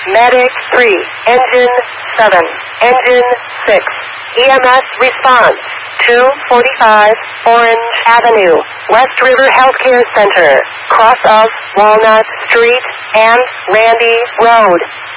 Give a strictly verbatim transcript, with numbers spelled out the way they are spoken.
Medic three, Engine seven, Engine six, E M S response, two forty-five, Orange Avenue, West River Healthcare Center, cross of Walnut Street and Randy Road.